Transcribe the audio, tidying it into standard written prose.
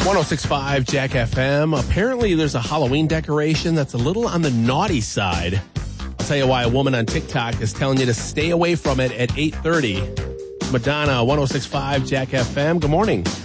1065 Jack FM. Apparently, there's a Halloween decoration that's a little on the naughty side. I'll tell you why a woman on TikTok is telling you to stay away from it at 8:30. Madonna, 1065 Jack FM. Good morning.